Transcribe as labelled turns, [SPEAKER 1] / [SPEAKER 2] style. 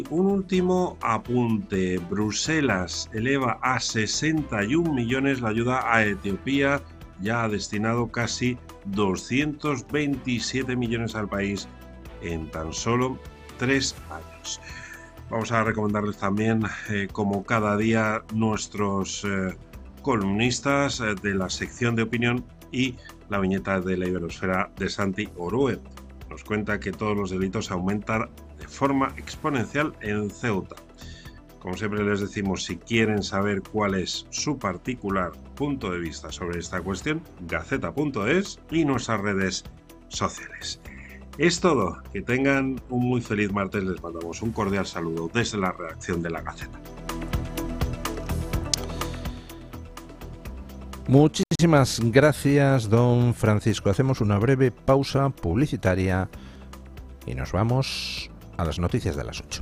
[SPEAKER 1] Un último apunte. Bruselas eleva a 61 millones la ayuda a Etiopía. Ya ha destinado casi 227 millones al país en tan solo 3 años. Vamos a recomendarles también, como cada día, nuestros columnistas de la sección de opinión y la viñeta de la Iberosfera de Santi Orue. Nos cuenta que todos los delitos aumentan de forma exponencial en Ceuta. Como siempre les decimos, si quieren saber cuál es su particular punto de vista sobre esta cuestión, gaceta.es y nuestras redes sociales. Es todo. Que tengan un muy feliz martes. Les mandamos un cordial saludo desde la redacción de La Gaceta.
[SPEAKER 2] Muchísimas gracias, don Francisco. Hacemos una breve pausa publicitaria y nos vamos a las noticias de las 8.